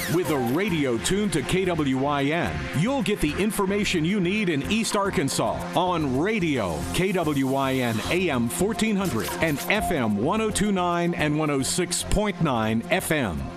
With a radio tuned to KWYN, you'll get the information you need in East Arkansas on radio, KWYN AM 1400 and FM 1029 and 106.9 FM.